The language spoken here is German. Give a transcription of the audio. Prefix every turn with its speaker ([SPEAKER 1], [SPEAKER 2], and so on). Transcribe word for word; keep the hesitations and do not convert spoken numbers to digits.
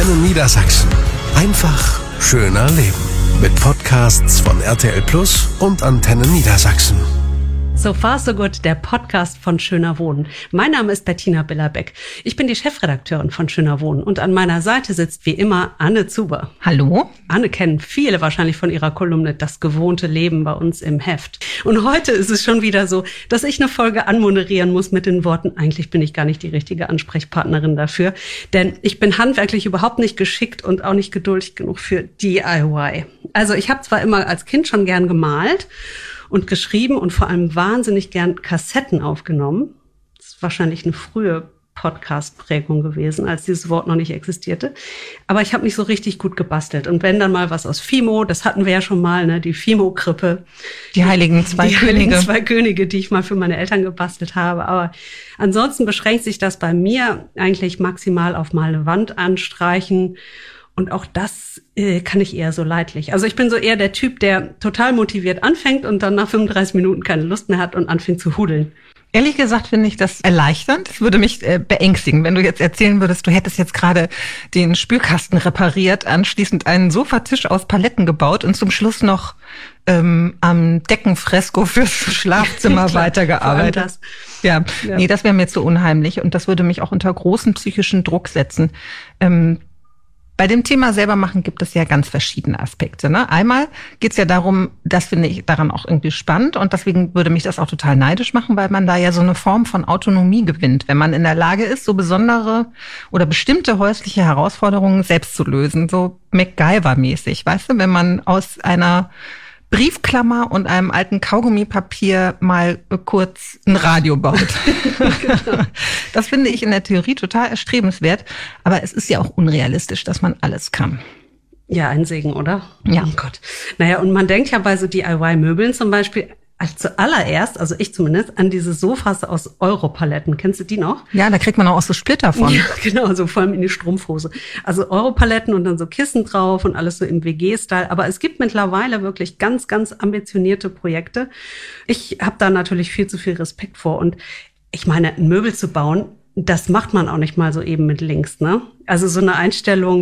[SPEAKER 1] Antenne Niedersachsen. Einfach schöner leben. Mit Podcasts von R T L Plus und Antenne Niedersachsen.
[SPEAKER 2] So far so good, der Podcast von Schöner Wohnen. Mein Name ist Bettina Billerbeck. Ich bin die Chefredakteurin von Schöner Wohnen und an meiner Seite sitzt wie immer Anne Zuber.
[SPEAKER 3] Hallo.
[SPEAKER 2] Anne kennen viele wahrscheinlich von ihrer Kolumne Das gewohnte Leben bei uns im Heft. Und heute ist es schon wieder so, dass ich eine Folge anmoderieren muss mit den Worten, eigentlich bin ich gar nicht die richtige Ansprechpartnerin dafür, denn ich bin handwerklich überhaupt nicht geschickt und auch nicht geduldig genug für D I Y. Also ich habe zwar immer als Kind schon gern gemalt und geschrieben und vor allem wahnsinnig gern Kassetten aufgenommen. Das ist wahrscheinlich eine frühe Podcast-Prägung gewesen, als dieses Wort noch nicht existierte. Aber ich habe nicht so richtig gut gebastelt. Und wenn dann mal was aus Fimo, das hatten wir ja schon mal, ne, die Fimo-Krippe.
[SPEAKER 3] Die heiligen zwei
[SPEAKER 2] die
[SPEAKER 3] Könige.
[SPEAKER 2] Die heiligen zwei Könige, die ich mal für meine Eltern gebastelt habe. Aber ansonsten beschränkt sich das bei mir eigentlich maximal auf mal eine Wand anstreichen. Und auch das äh, kann ich eher so leidlich. Also ich bin so eher der Typ, der total motiviert anfängt und dann nach fünfunddreißig Minuten keine Lust mehr hat und anfängt zu hudeln.
[SPEAKER 3] Ehrlich gesagt finde ich das erleichternd. Es würde mich äh, beängstigen, wenn du jetzt erzählen würdest, du hättest jetzt gerade den Spülkasten repariert, anschließend einen Sofatisch aus Paletten gebaut und zum Schluss noch ähm, am Deckenfresko fürs Schlafzimmer Klar, weitergearbeitet. Das. Ja, ja, nee, das wäre mir zu unheimlich und das würde mich auch unter großen psychischen Druck setzen. Ähm, Bei dem Thema selber machen gibt es ja ganz verschiedene Aspekte. Ne? Einmal geht es ja darum, das finde ich daran auch irgendwie spannend und deswegen würde mich das auch total neidisch machen, weil man da ja so eine Form von Autonomie gewinnt, wenn man in der Lage ist, so besondere oder bestimmte häusliche Herausforderungen selbst zu lösen, so MacGyver-mäßig, weißt du, wenn man aus einer Briefklammer und einem alten Kaugummipapier mal kurz ein Radio baut. Genau. Das finde ich in der Theorie total erstrebenswert, aber es ist ja auch unrealistisch, dass man alles kann.
[SPEAKER 2] Ja, ein Segen, oder?
[SPEAKER 3] Ja.
[SPEAKER 2] Oh Gott. Naja, und man denkt ja bei so D I Y-Möbeln zum Beispiel als zuallererst, also ich zumindest, an diese Sofas aus Europaletten. Kennst du die noch?
[SPEAKER 3] Ja, da kriegt man auch so Splitter von.
[SPEAKER 2] Ja, genau, so vor allem in die Strumpfhose. Also Europaletten und dann so Kissen drauf und alles so im W G-Style. Aber es gibt mittlerweile wirklich ganz, ganz ambitionierte Projekte. Ich habe da natürlich viel zu viel Respekt vor. Und ich meine, ein Möbel zu bauen, das macht man auch nicht mal so eben mit links, ne? Also so eine Einstellung,